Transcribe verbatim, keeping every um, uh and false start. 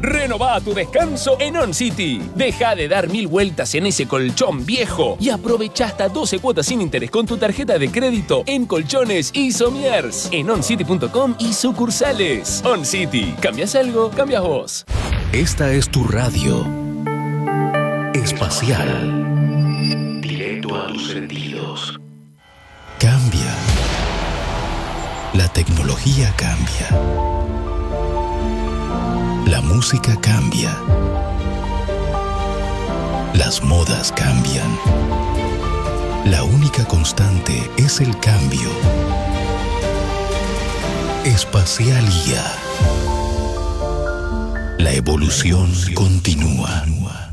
Renová tu descanso en On City. Deja de dar mil vueltas en ese colchón viejo y aprovecha hasta doce cuotas sin interés con tu tarjeta de crédito en colchones y somiers en oncity punto com y sucursales. On City. ¿Cambias algo? Cambias vos. Esta es tu radio espacial. Directo a tus sentidos. Cambia. La tecnología cambia. La música cambia. Las modas cambian. La única constante es el cambio. Espacialía. La evolución continúa.